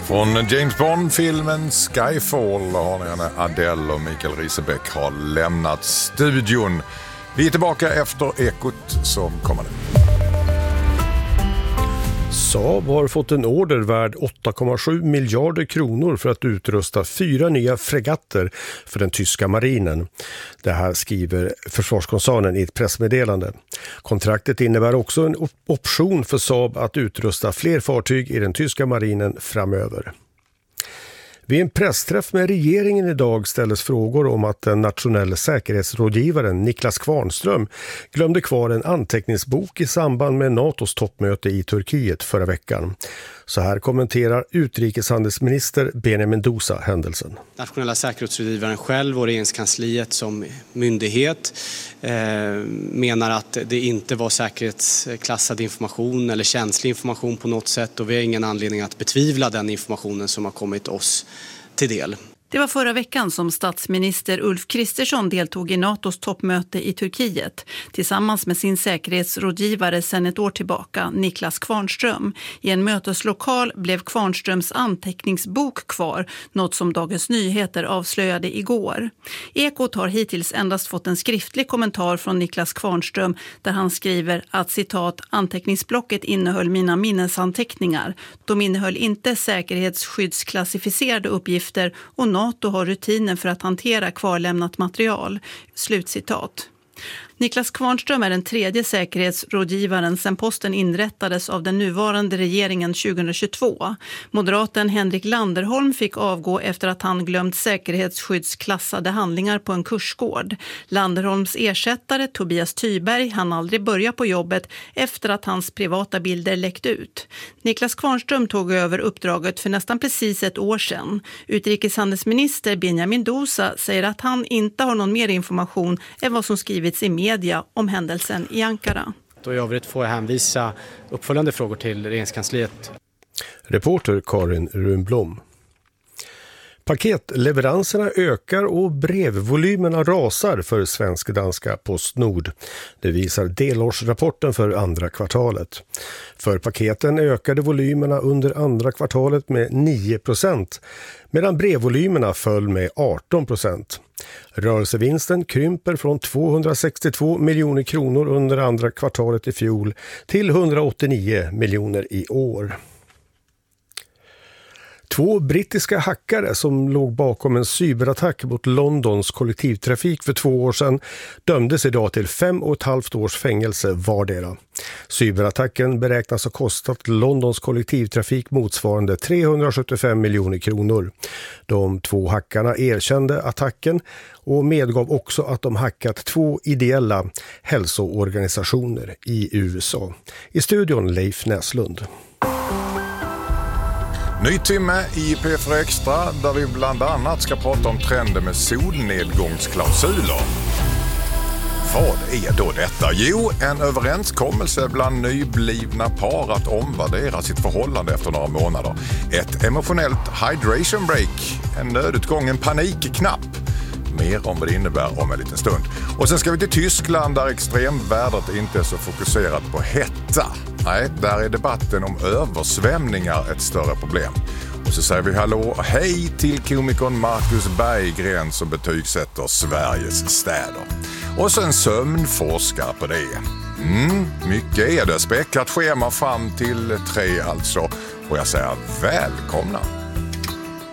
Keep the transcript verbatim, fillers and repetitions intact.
Från James Bond-filmen Skyfall har ni henne Adele och Mikael Riesebeck har lämnat studion. Vi är tillbaka efter Ekot som kommer nu. Saab har fått en order värd åtta komma sju miljarder kronor för att utrusta fyra nya fregatter för den tyska marinen. Det här skriver försvarskoncernen i ett pressmeddelande. Kontraktet innebär också en op- option för Saab att utrusta fler fartyg i den tyska marinen framöver. Vid en pressträff med regeringen idag ställdes frågor om att den nationella säkerhetsrådgivaren Niklas Kvarnström glömde kvar en anteckningsbok i samband med NATOs toppmöte i Turkiet förra veckan. Så här kommenterar utrikeshandelsminister Benjamin Mendoza händelsen. Nationella säkerhetsrådgivaren själv och regeringskansliet som myndighet eh, menar att det inte var säkerhetsklassad information eller känslig information på något sätt, och vi har ingen anledning att betvivla den informationen som har kommit oss till del. Det var förra veckan som statsminister Ulf Kristersson deltog i NATOs toppmöte i Turkiet tillsammans med sin säkerhetsrådgivare sedan ett år tillbaka, Niklas Kvarnström. I en möteslokal blev Kvarnströms anteckningsbok kvar, något som Dagens Nyheter avslöjade igår. Ekot har hittills endast fått en skriftlig kommentar från Niklas Kvarnström där han skriver att citat anteckningsblocket innehöll mina minnesanteckningar. De innehöll inte säkerhetsskyddsklassificerade uppgifter och NATO har rutiner för att hantera kvarlämnat material. Slutcitat. Niklas Kvarnström är den tredje säkerhetsrådgivaren sedan posten inrättades av den nuvarande regeringen tjugohundratjugotvå. Moderaten Henrik Landerholm fick avgå efter att han glömt säkerhetsskyddsklassade handlingar på en kursgård. Landerholms ersättare Tobias Tyberg hann aldrig börja på jobbet efter att hans privata bilder läckt ut. Niklas Kvarnström tog över uppdraget för nästan precis ett år sedan. Utrikeshandelsminister Benjamin Mendoza säger att han inte har någon mer information än vad som skrivits i media om händelsen i Ankara. Och i övrigt får jag hänvisa uppföljande frågor till regeringskansliet. Reporter Karin Runblom. Paketleveranserna ökar och brevvolymerna rasar för svensk-danska Postnord. Det visar delårsrapporten för andra kvartalet. För paketen ökade volymerna under andra kvartalet med nio procent, medan brevvolymerna föll med arton procent. Rörelsevinsten krymper från tvåhundrasextiotvå miljoner kronor under andra kvartalet i fjol till hundraåttionio miljoner i år. Två brittiska hackare som låg bakom en cyberattack mot Londons kollektivtrafik för två år sedan dömdes idag till fem och ett halvt års fängelse vardera. Cyberattacken beräknas ha kostat Londons kollektivtrafik motsvarande trehundrasjuttiofem miljoner kronor. De två hackarna erkände attacken och medgav också att de hackat två ideella hälsoorganisationer i U S A. I studion Leif Näslund. Ny timme i P fyra Extra där vi bland annat ska prata om trenden med solnedgångsklausuler. Vad är då detta? Jo, en överenskommelse bland nyblivna par att omvärdera sitt förhållande efter några månader. Ett emotionellt hydration break, en nödutgången panikknapp. Mer om vad det innebär om en liten stund. Och sen ska vi till Tyskland där extremvädret inte är så fokuserat på hetta. Nej, där är debatten om översvämningar ett större problem. Och så säger vi hallå och hej till komikern Marcus Berggren som betygsätter Sveriges städer. Och sen sömnforskare på det. Mm, mycket är det. Späckat schema fram till tre alltså. Och jag säger välkomna.